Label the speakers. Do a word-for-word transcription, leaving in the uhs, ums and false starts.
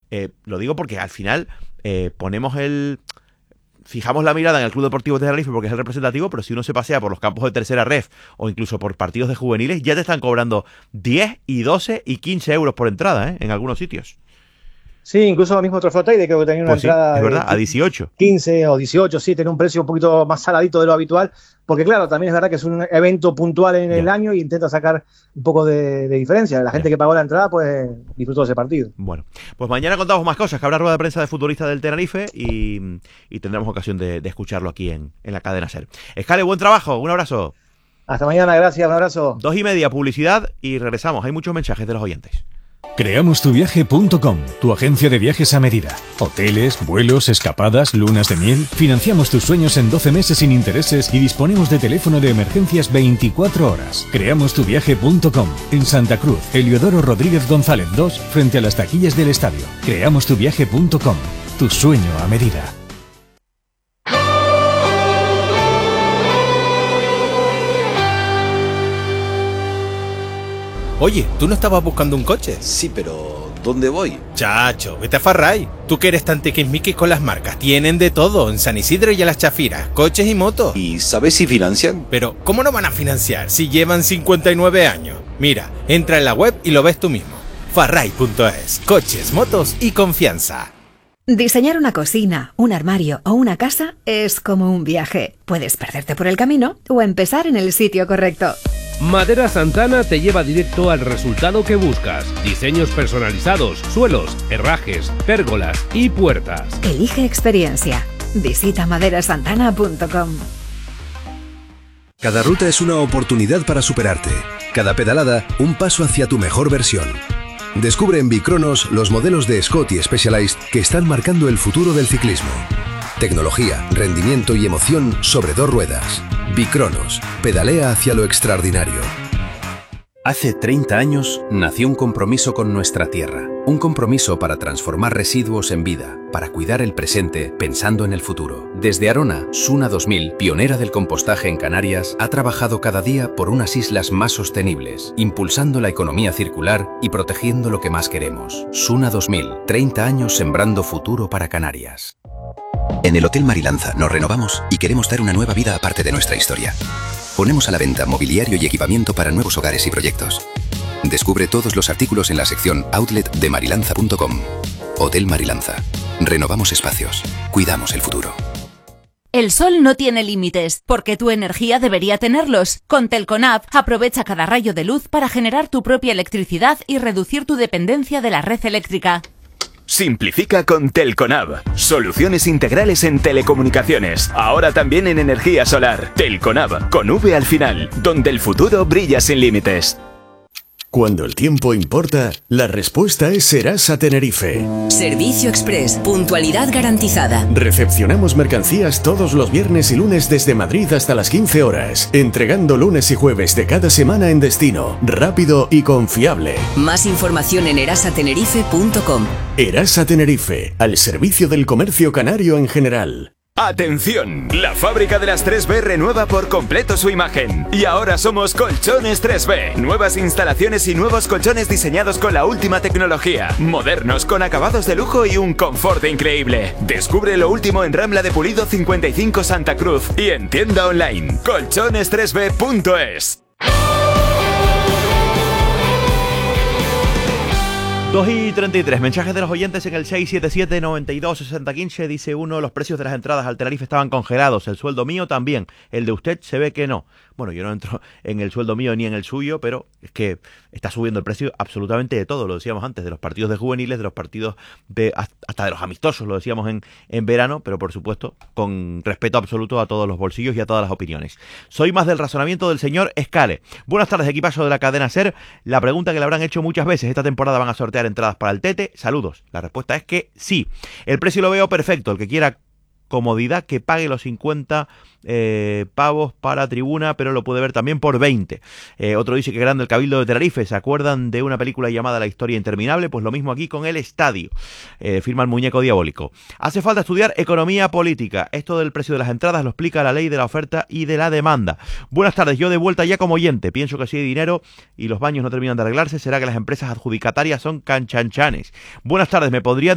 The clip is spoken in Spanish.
Speaker 1: Eh, lo digo porque al final eh, ponemos el... Fijamos la mirada en el Club Deportivo de Tenerife porque es el representativo, pero si uno se pasea por los campos de tercera ref o incluso por partidos de juveniles, ya te están cobrando diez y doce y quince euros por entrada, ¿eh? En algunos sitios.
Speaker 2: Sí, incluso el mismo Trofeo Teide, creo que tenía una
Speaker 1: Pues sí,
Speaker 2: entrada
Speaker 1: es verdad,
Speaker 2: de
Speaker 1: a dieciocho.
Speaker 2: quince o dieciocho, sí, tiene un precio un poquito más saladito de lo habitual, porque claro, también es verdad que es un evento puntual en el
Speaker 1: Ya.
Speaker 2: año y intenta sacar un poco de, de diferencia. La gente
Speaker 1: Ya.
Speaker 2: que pagó la entrada, pues disfrutó de ese partido.
Speaker 1: Bueno, pues mañana contamos más cosas, que habrá rueda de prensa de futbolistas del Tenerife y, y tendremos ocasión de, de escucharlo aquí en, en la cadena SER. Escale, buen trabajo, un abrazo.
Speaker 2: Hasta mañana, gracias, un abrazo.
Speaker 1: Dos y media, publicidad y regresamos. Hay muchos mensajes de los oyentes.
Speaker 3: creamos tu viaje punto com, tu agencia de viajes a medida. Hoteles, vuelos, escapadas, lunas de miel. Financiamos tus sueños en doce meses sin intereses y disponemos de teléfono de emergencias veinticuatro horas. creamos tu viaje punto com, en Santa Cruz, Eliodoro Rodríguez González dos, frente a las taquillas del estadio. creamos tu viaje punto com, tu sueño a medida.
Speaker 4: Oye, ¿tú no estabas buscando un coche?
Speaker 5: Sí, pero ¿dónde voy?
Speaker 4: Chacho, vete a Farray. Tú que eres tan tiquismiquis con las marcas. Tienen de todo en San Isidro y a las Chafiras, coches y motos.
Speaker 5: ¿Y sabes si financian?
Speaker 4: Pero, ¿cómo no van a financiar si llevan cincuenta y nueve años? Mira, entra en la web y lo ves tú mismo. Farray punto es. Coches, motos y confianza.
Speaker 6: Diseñar una cocina, un armario o una casa es como un viaje. Puedes perderte por el camino o empezar en el sitio correcto.
Speaker 7: Madera Santana te lleva directo al resultado que buscas. Diseños personalizados, suelos, herrajes, pérgolas y puertas.
Speaker 6: Elige experiencia. Visita madera santana punto com.
Speaker 8: Cada ruta es una oportunidad para superarte. Cada pedalada, un paso hacia tu mejor versión. Descubre en Bicronos los modelos de Scott y Specialized que están marcando el futuro del ciclismo. Tecnología, rendimiento y emoción sobre dos ruedas. Bicronos, pedalea hacia lo extraordinario.
Speaker 9: Hace treinta años nació un compromiso con nuestra tierra. Un compromiso para transformar residuos en vida, para cuidar el presente pensando en el futuro. Desde Arona, Suna dos mil, pionera del compostaje en Canarias, ha trabajado cada día por unas islas más sostenibles, impulsando la economía circular y protegiendo lo que más queremos. Suna dos mil, treinta años sembrando futuro para Canarias.
Speaker 10: En el Hotel Marilanza nos renovamos y queremos dar una nueva vida aparte de nuestra historia. Ponemos a la venta mobiliario y equipamiento para nuevos hogares y proyectos. Descubre todos los artículos en la sección Outlet de marilanza punto com. Hotel Marilanza. Renovamos espacios. Cuidamos el futuro.
Speaker 11: El sol no tiene límites, porque tu energía debería tenerlos. Con Telconab, aprovecha cada rayo de luz para generar tu propia electricidad y reducir tu dependencia de la red eléctrica.
Speaker 12: Simplifica con Telconab. Soluciones integrales en telecomunicaciones. Ahora también en energía solar. Telconab, con V al final, donde el futuro brilla sin límites.
Speaker 13: Cuando el tiempo importa, la respuesta es Serasa Tenerife.
Speaker 14: Servicio Express, puntualidad garantizada.
Speaker 13: Recepcionamos mercancías todos los viernes y lunes desde Madrid hasta las quince horas, entregando lunes y jueves de cada semana en destino, rápido y confiable.
Speaker 14: Más información en erasa tenerife punto com.
Speaker 13: Erasa Tenerife, al servicio del comercio canario en general.
Speaker 12: ¡Atención! La fábrica de las tres B renueva por completo su imagen. Y ahora somos Colchones tres B. Nuevas instalaciones y nuevos colchones diseñados con la última tecnología. Modernos, con acabados de lujo y un confort increíble. Descubre lo último en Rambla de Pulido cincuenta y cinco Santa Cruz y en tienda online colchones tres b punto es.
Speaker 1: dos y treinta y tres, mensajes de los oyentes en el seis siete siete, noventa y dos, sesenta, quince. Dice uno, los precios de las entradas al Tenerife estaban congelados, el sueldo mío también, el de usted se ve que no. Bueno, yo no entro en el sueldo mío ni en el suyo, pero es que está subiendo el precio absolutamente de todo, lo decíamos antes, de los partidos de juveniles, de los partidos de hasta de los amistosos, lo decíamos en, en verano, pero por supuesto con respeto absoluto a todos los bolsillos y a todas las opiniones. Soy más del razonamiento del señor Escale. Buenas tardes, equipazo de la cadena SER. La pregunta que le habrán hecho muchas veces, ¿esta temporada van a sortear entradas para el Tete? Saludos. La respuesta es que sí. El precio lo veo perfecto, el que quiera comodidad que pague los cincuenta eh, pavos para tribuna, pero lo puede ver también por veinte. Eh, otro dice que grande el Cabildo de Tenerife. ¿Se acuerdan de una película llamada La historia interminable? Pues lo mismo aquí con el estadio. Eh, firma el muñeco diabólico. Hace falta estudiar economía política. Esto del precio de las entradas lo explica la ley de la oferta y de la demanda. Buenas tardes, yo de vuelta ya como oyente. Pienso que si hay dinero y los baños no terminan de arreglarse, será que las empresas adjudicatarias son canchanchanes. Buenas tardes, ¿me podría